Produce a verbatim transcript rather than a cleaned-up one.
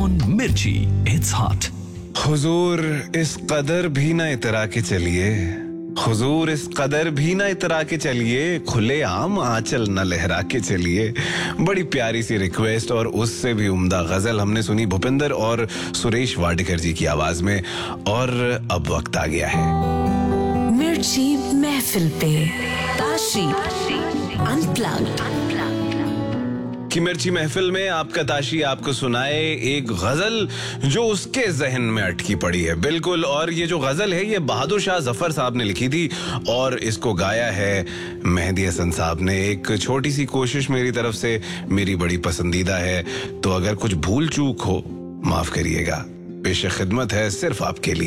on Mirchi. It's hot. हुजूर इस कदर भी ना इतरा के चलिए, हुजूर इस कदर भी ना इतरा के चलिए, खुले आम आंचल न लहरा के चलिए। बड़ी प्यारी सी रिक्वेस्ट और उससे भी उम्दा गजल हमने सुनी भूपिंदर और सुरेश वाडकर जी की आवाज में। और अब वक्त आ गया है मिर्ची महफिल पे ताशी अनप्लग्ड कि मिर्ची महफिल में आपका ताशी आपको सुनाए एक गजल जो उसके जहन में अटकी पड़ी है। बिल्कुल, और ये जो गजल है ये बहादुर शाह जफर साहब ने लिखी थी और इसको गाया है मेहदी हसन साहब ने। एक छोटी सी कोशिश मेरी तरफ से, मेरी बड़ी पसंदीदा है, तो अगर कुछ भूल चूक हो माफ करिएगा। पेश खिदमत है सिर्फ आपके लिए।